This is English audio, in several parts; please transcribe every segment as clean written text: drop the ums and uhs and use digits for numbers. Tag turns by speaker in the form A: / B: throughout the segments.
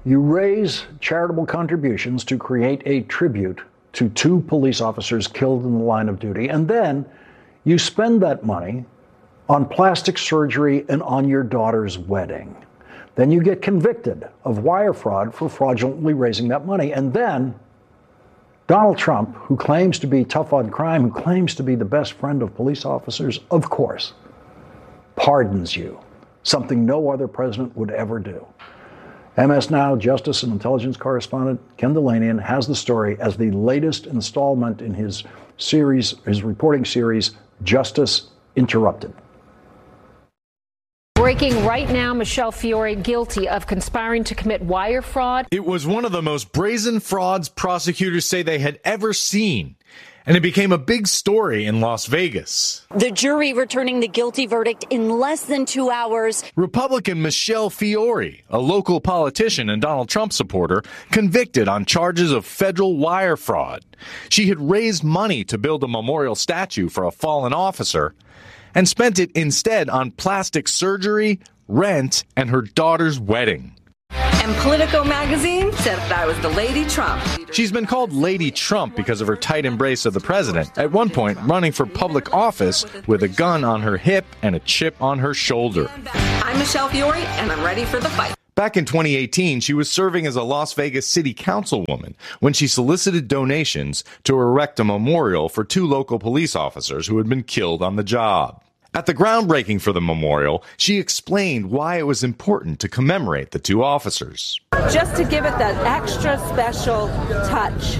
A: You raise charitable contributions to create a tribute to 2 police officers killed in the line of duty, and then you spend that money on plastic surgery and on your daughter's wedding. Then you get convicted of wire fraud for fraudulently raising that money. And then Donald Trump, who claims to be tough on crime, who claims to be the best friend of police officers, of course, pardons you, something no other president would ever do. MS Now Justice and Intelligence correspondent Ken Dilanian has the story as the latest installment in his reporting series, Justice Interrupted.
B: Breaking right now, Michelle Fiore guilty of conspiring to commit wire fraud.
C: It was one of the most brazen frauds prosecutors say they had ever seen, and it became a big story in Las Vegas.
D: The jury returning the guilty verdict in less than 2 hours.
C: Republican Michelle Fiore, a local politician and Donald Trump supporter, convicted on charges of federal wire fraud. She had raised money to build a memorial statue for a fallen officer and spent it instead on plastic surgery, rent, and her daughter's wedding.
E: And Politico magazine said that I was the Lady Trump.
C: She's been called Lady Trump because of her tight embrace of the president, at one point running for public office with a gun on her hip and a chip on her shoulder.
E: I'm Michelle Fiore, and I'm ready for the fight.
C: Back in 2018, she was serving as a Las Vegas city councilwoman when she solicited donations to erect a memorial for 2 local police officers who had been killed on the job. At the groundbreaking for the memorial, she explained why it was important to commemorate the 2 officers.
F: Just to give it that extra special touch.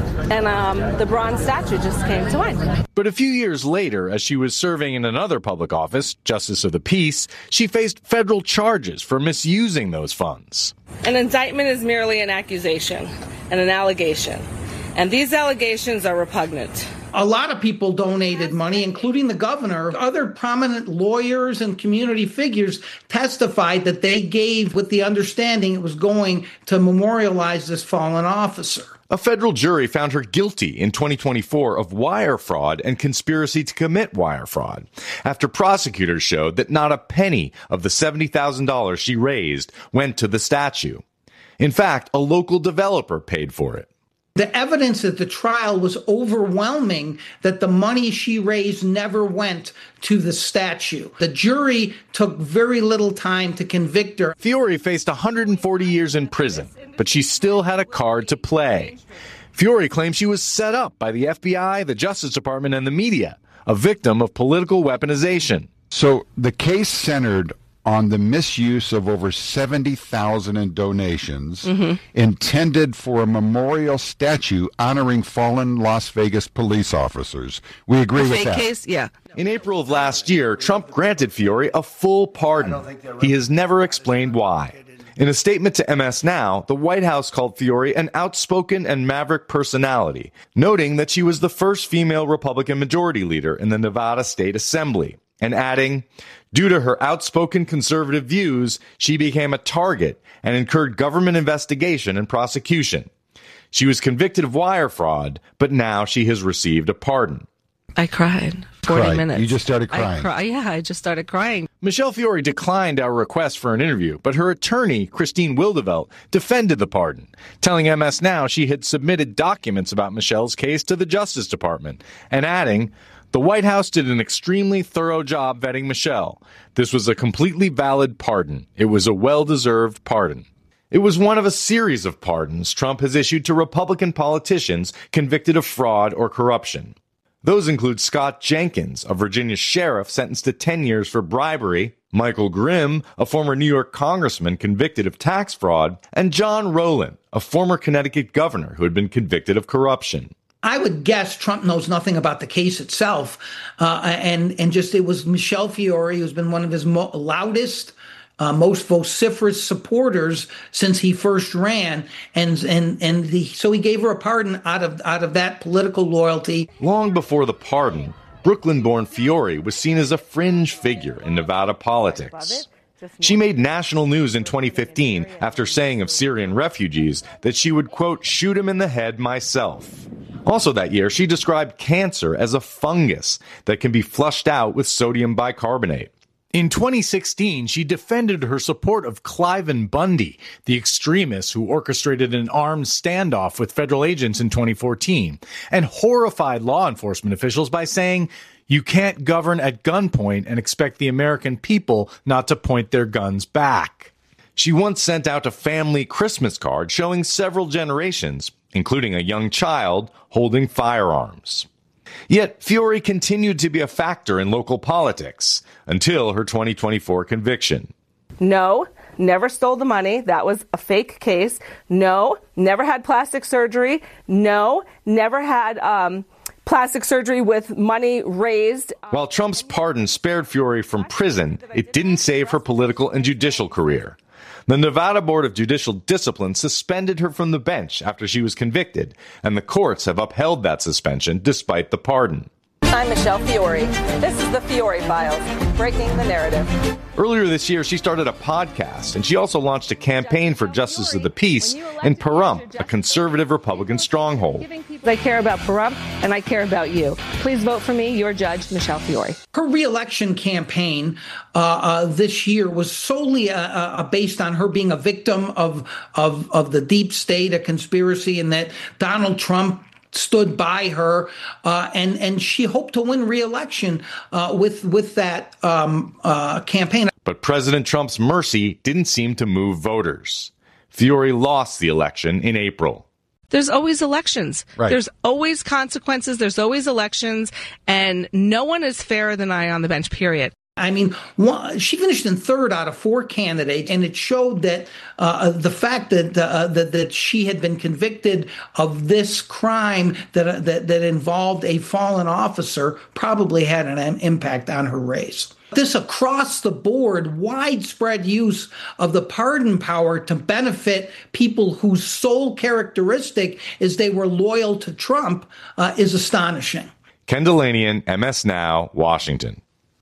F: And the bronze statue just came to mind.
C: But a few years later, as she was serving in another public office, Justice of the Peace, she faced federal charges for misusing those funds.
F: An indictment is merely an accusation and an allegation. And these allegations are repugnant.
G: A lot of people donated money, including the governor. Other prominent lawyers and community figures testified that they gave with the understanding it was going to memorialize this fallen officer.
C: A federal jury found her guilty in 2024 of wire fraud and conspiracy to commit wire fraud, after prosecutors showed that not a penny of the $70,000 she raised went to the statue. In fact, a local developer paid for it.
G: The evidence at the trial was overwhelming that the money she raised never went to the statue. The jury took very little time to convict her.
C: Fiore faced 140 years in prison, but she still had a card to play. Fiore claims she was set up by the FBI, the Justice Department, and the media, a victim of political weaponization.
H: So the case centered on the misuse of over 70,000 in donations intended for a memorial statue honoring fallen Las Vegas police officers. We agree with that.
E: Case, yeah.
C: In April of last year, Trump granted Fiore a full pardon. He has never explained why. In a statement to MS Now, the White House called Fiore an outspoken and maverick personality, noting that she was the first female Republican majority leader in the Nevada State Assembly, and adding, due to her outspoken conservative views, she became a target and incurred government investigation and prosecution. She was convicted of wire fraud, but now she has received a pardon.
E: I cried 40 minutes.
H: You just started crying.
E: I just started crying.
C: Michelle Fiore declined our request for an interview, but her attorney, Christine Wildevelt, defended the pardon, telling MS Now she had submitted documents about Michelle's case to the Justice Department, and adding, the White House did an extremely thorough job vetting Michelle. This was a completely valid pardon. It was a well-deserved pardon. It was one of a series of pardons Trump has issued to Republican politicians convicted of fraud or corruption. Those include Scott Jenkins, a Virginia sheriff sentenced to 10 years for bribery, Michael Grimm, a former New York congressman convicted of tax fraud, and John Rowland, a former Connecticut governor who had been convicted of corruption.
G: I would guess Trump knows nothing about the case itself. And just it was Michelle Fiore, who's been one of his loudest, most vociferous supporters since he first ran. So he gave her a pardon out of that political loyalty.
C: Long before the pardon, Brooklyn-born Fiore was seen as a fringe figure in Nevada politics. She made national news in 2015 after saying of Syrian refugees that she would, quote, shoot him in the head myself. Also that year, she described cancer as a fungus that can be flushed out with sodium bicarbonate. In 2016, she defended her support of Cliven Bundy, the extremist who orchestrated an armed standoff with federal agents in 2014, and horrified law enforcement officials by saying, "You can't govern at gunpoint and expect the American people not to point their guns back." She once sent out a family Christmas card showing several generations, including a young child holding firearms. Yet Fiore continued to be a factor in local politics until her 2024 conviction.
F: No, never stole the money. That was a fake case. No, never had plastic surgery. No, never had plastic surgery with money raised.
C: While Trump's pardon spared Fiore from prison, it didn't save her political and judicial career. The Nevada Board of Judicial Discipline suspended her from the bench after she was convicted, and the courts have upheld that suspension despite the pardon.
F: I'm Michelle Fiore. This is the Fiore Files, breaking the narrative.
C: Earlier this year, she started a podcast, and she also launched a campaign for justice of the peace in Pahrump, a conservative Republican stronghold.
F: I care about Pahrump, and I care about you. Please vote for me, your judge, Michelle Fiore.
G: Her reelection campaign this year was solely based on her being a victim of the deep state, a conspiracy, and that Donald Trump stood by her, and she hoped to win re-election with that campaign.
C: But President Trump's mercy didn't seem to move voters. Fiore lost the election in April.
I: There's always elections.
C: Right.
I: There's always consequences. There's always elections. And no one is fairer than I on the bench, period.
G: I mean, she finished in third out of 4 candidates, and it showed that the fact that she had been convicted of this crime that involved a fallen officer probably had an impact on her race. This across-the-board, widespread use of the pardon power to benefit people whose sole characteristic is they were loyal to Trump is astonishing.
C: Ken Dilanian, MS Now, Washington.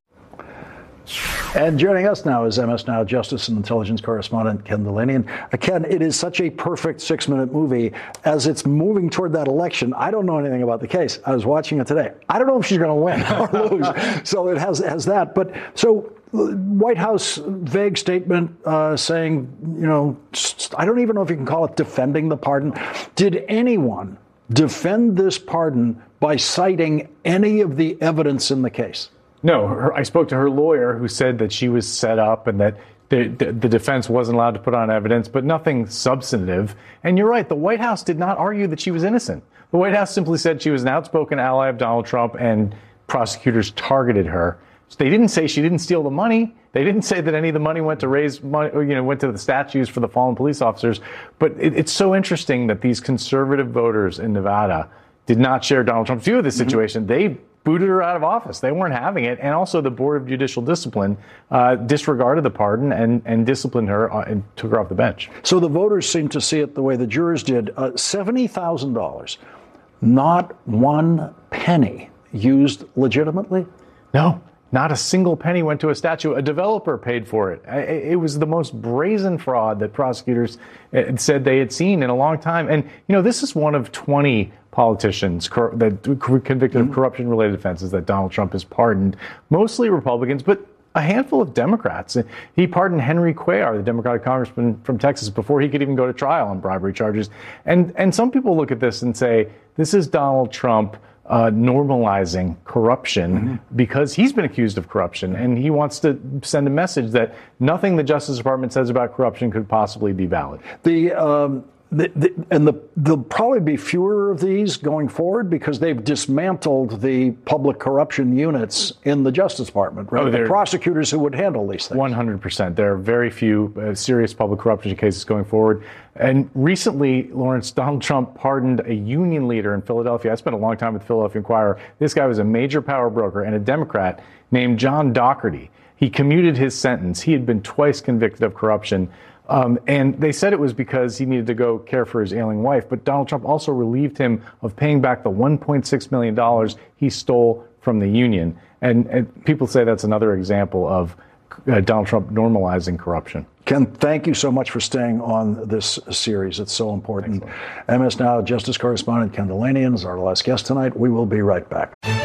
A: And joining us now is MS Now Justice and Intelligence correspondent Ken Dilanian. Ken, it is such a perfect 6-minute movie. As it's moving toward that election, I don't know anything about the case. I was watching it today. I don't know if she's going to win or lose. So it has that. But so White House vague statement saying, I don't even know if you can call it defending the pardon. Did anyone defend this pardon by citing any of the evidence in the case?
J: No, I spoke to her lawyer who said that she was set up and that the defense wasn't allowed to put on evidence, but nothing substantive. And you're right, the White House did not argue that she was innocent. The White House simply said she was an outspoken ally of Donald Trump and prosecutors targeted her. So they didn't say she didn't steal the money. They didn't say that any of the money went to raise money, went to the statues for the fallen police officers. But it's so interesting that these conservative voters in Nevada did not share Donald Trump's view of the situation. They booted her out of office. They weren't having it. And also the Board of Judicial Discipline disregarded the pardon and disciplined her and took her off the bench.
A: So the voters seem to see it the way the jurors did. $70,000, not one penny used legitimately?
J: No. Not a single penny went to a statue. A developer paid for it. It was the most brazen fraud that prosecutors said they had seen in a long time. And, this is one of 20 politicians that convicted of corruption-related offenses that Donald Trump has pardoned, mostly Republicans, but a handful of Democrats. He pardoned Henry Cuellar, the Democratic congressman from Texas, before he could even go to trial on bribery charges. And some people look at this and say, this is Donald Trump normalizing corruption because he's been accused of corruption, and he wants to send a message that nothing the Justice Department says about corruption could possibly be valid.
A: There'll probably be fewer of these going forward because they've dismantled the public corruption units in the Justice Department, right? The prosecutors who would handle these things.
J: 100%. There are very few serious public corruption cases going forward. And recently, Lawrence, Donald Trump pardoned a union leader in Philadelphia. I spent a long time with the Philadelphia Inquirer. This guy was a major power broker and a Democrat named John Doherty. He commuted his sentence. He had been twice convicted of corruption. And they said it was because he needed to go care for his ailing wife. But Donald Trump also relieved him of paying back the $1.6 million he stole from the union. And people say that's another example of Donald Trump normalizing corruption.
A: Ken, thank you so much for staying on this series. It's so important. Excellent. MS Now Justice correspondent Ken Dilanian is our last guest tonight. We will be right back.